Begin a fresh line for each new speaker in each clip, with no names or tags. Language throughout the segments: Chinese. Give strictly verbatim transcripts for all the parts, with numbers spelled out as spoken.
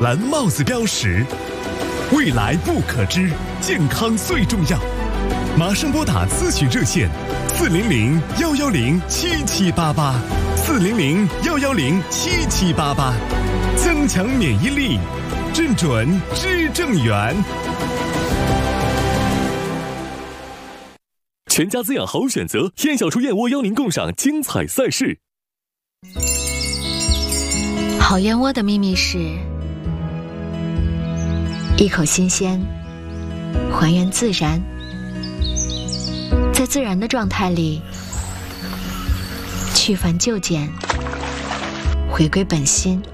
蓝帽子标识。未来不可知，健康最重要。马上拨打咨询热线：四零零幺幺零七七八八，四零零幺幺零七七八八，增强免疫力，正准知正源。
全家滋养好选择，燕小厨燕窝邀您共赏精彩赛事。
好燕窝的秘密是一口新鲜，还原自然，在自然的状态里去繁就简，回归本心，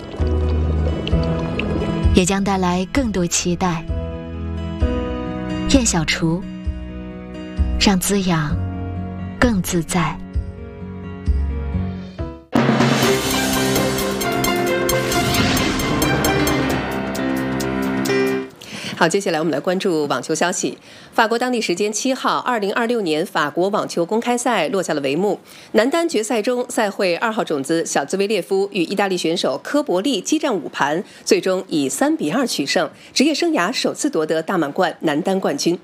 也将带来更多期待。燕小厨，让滋养更自在。
好，接下来我们来关注网球消息。法国当地时间七号，二零二六年法国网球公开赛落下了帷幕。男单决赛中，赛会二号种子小兹维列夫与意大利选手科博利激战五盘，最终以三比二取胜，职业生涯首次夺得大满贯男单冠军。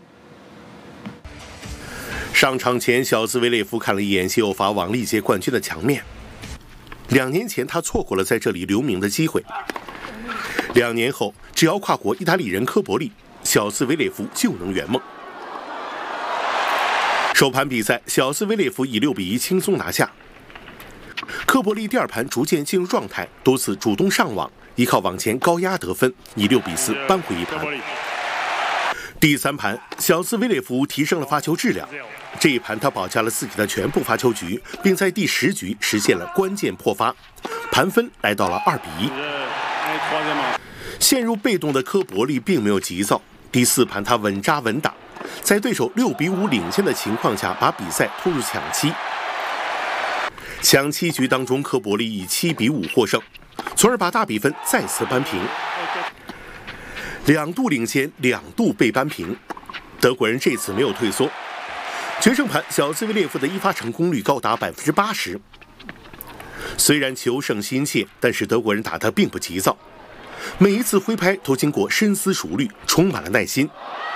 上场前，小兹维列夫看了一眼西欧法网历届冠军的墙面。两年前，他错过了在这里留名的机会。两年后，只要跨过意大利人科博利，小兹维列夫就能圆梦。首盘比赛，小兹维列夫以六比一轻松拿下。科博利第二盘逐渐进入状态，多次主动上网，依靠网前高压得分，以六比四扳回一盘。第三盘，小兹维列夫提升了发球质量。这一盘他保下了自己的全部发球局，并在第十局实现了关键破发，盘分来到了二比一。陷入被动的科博利并没有急躁，第四盘他稳扎稳打，在对手六比五领先的情况下，把比赛拖入抢七。抢七局当中，科博利以七比五获胜，从而把大比分再次扳平。两度领先，两度被扳平，德国人这次没有退缩。决胜盘，小兹维列夫的一发成功率高达百分之八十。虽然求胜心切，但是德国人打得并不急躁，每一次挥拍都经过深思熟虑，充满了耐心。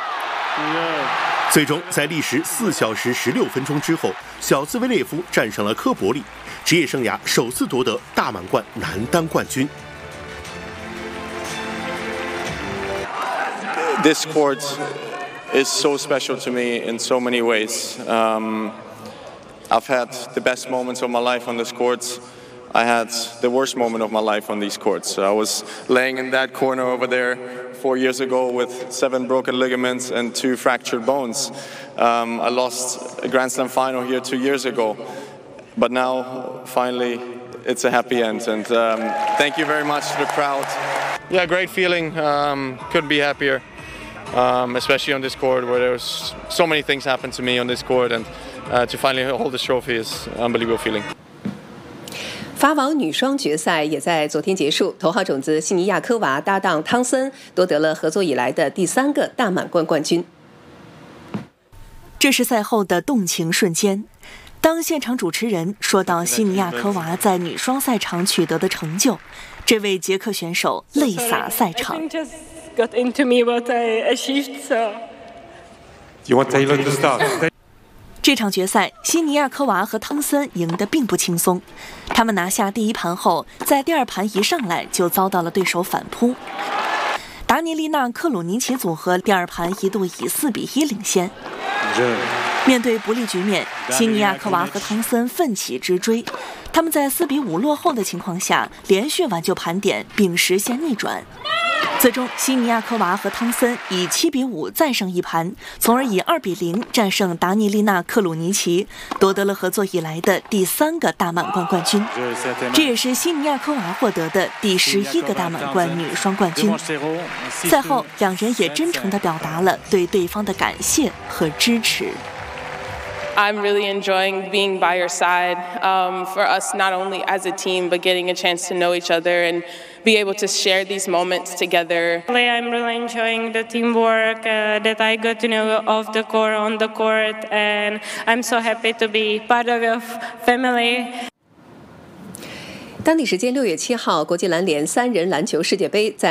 最终在历时四小时十六分钟之后，小兹维列夫战胜了科博利，职业生涯首次夺得大满贯男单冠军。
This court is so special to me in so many ways. Um, I've had the best moments of my life on this court. I had the worst moment of my life on these courts. I was laying in that corner over there four years ago with seven broken ligaments and two fractured bones. Um, I lost a Grand Slam final here two years ago. But now, finally, it's a happy end. And um, thank you very much to the crowd. Yeah, great feeling. Um, couldn't be happier. Um, especially on this court where there's so many things happened to me on this court, and uh, to finally hold this trophy is an unbelievable feeling.
法网女双决赛也在昨天结束，头号种子悉尼亚科娃搭档汤森夺得了合作以来的第三个大满贯冠军。
这是赛后的动情瞬间。当现场主持人说到悉尼亚科娃在女双赛场取得的成就，这位捷克选手泪洒赛场。
Got into me what I achieved, so.
You want Taylor to start?
这场决赛，悉尼亚科娃和汤森赢得并不轻松。他们拿下第一盘后，在第二盘一上来就遭到了对手反扑。达尼利娜·克鲁尼奇组合第二盘一度以四比一领先。面对不利局面，悉尼亚科娃和汤森奋起直追。他们在四比五落后的情况下，连续挽救盘点，并实现逆转。最终，悉尼亚科娃和汤森以七比五再胜一盘，从而以二比零战胜达尼利娜·克鲁尼奇，夺得了合作以来的第三个大满贯冠军。这也是悉尼亚科娃获得的第十一个大满贯女双冠军。赛后，两人也真诚地表达了对对方的感谢和支持。
I'm really enjoying being by your side, um, for us not only as a team, but getting a chance to know each other and be able to share these moments together.
I'm really enjoying the teamwork uh, that I got to know off the court, on the court, and I'm so happy to be part of your family.
当地时间六月七号，国际篮联三人篮球世界杯在